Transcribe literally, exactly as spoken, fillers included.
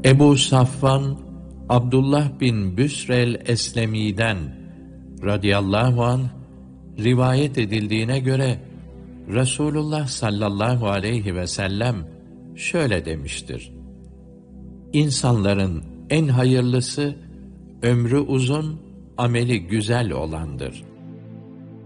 Ebu Safvan, Abdullah bin Büsrel Eslemi'den radıyallahu anh rivayet edildiğine göre Resulullah sallallahu aleyhi ve sellem şöyle demiştir: İnsanların en hayırlısı ömrü uzun, ameli güzel olandır.